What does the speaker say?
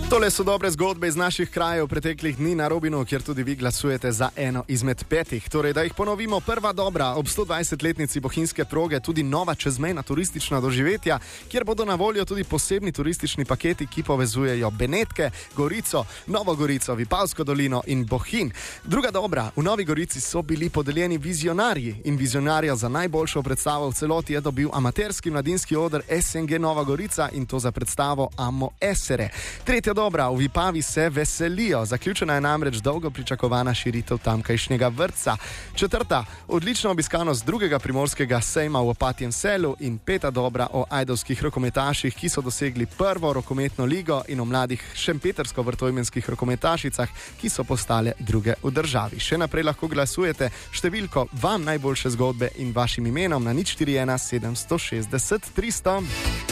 Tole so dobre zgodbe iz naših krajev preteklih dni na Robinu, kjer tudi vi glasujete za eno izmed 5. Torej, da jih ponovimo, prva dobra, ob 120-letnici bohinjske proge tudi nova čezmejna turistična doživetja, kjer bodo na voljo tudi posebni turistični paketi, ki povezujejo Benetke, Gorico, Novo Gorico, Vipavsko dolino in Bohinj. Druga dobra, v Novi Gorici so bili podeljeni vizionarji in vizionarja za najboljšo predstavo v celoti je dobil amaterski mladinski oder SNG Nova Gorica in to za predstavo Amo Esere. Tretja dobra, v Vipavi se veselijo. Zaključena je namreč dolgo pričakovana širitev tamkajšnjega vrtca. Četrta, odlična obiskanost drugega primorskega sejma v Opatjem selu in peta dobra o ajdovskih rokometaših, ki so dosegli prvo rokometno ligo in o mladih šempetersko-vrtojmenskih rokometašicah, ki so postale druge v državi. Še naprej lahko glasujete številko vam najboljše zgodbe in vašim imenom na 041 760 300.